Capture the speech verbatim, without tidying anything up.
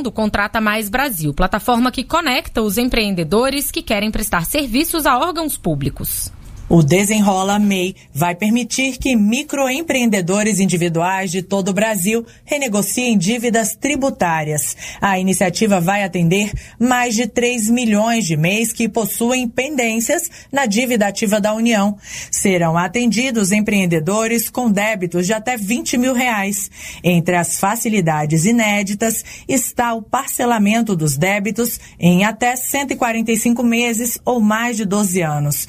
do Contrata Mais Brasil, plataforma que conecta os empreendedores que querem prestar serviços a órgãos públicos. O Desenrola M E I vai permitir que microempreendedores individuais de todo o Brasil renegociem dívidas tributárias. A iniciativa vai atender mais de três milhões de M E Is que possuem pendências na dívida ativa da União. Serão atendidos empreendedores com débitos de até vinte mil reais. Entre as facilidades inéditas está o parcelamento dos débitos em até cento e quarenta e cinco meses ou mais de doze anos.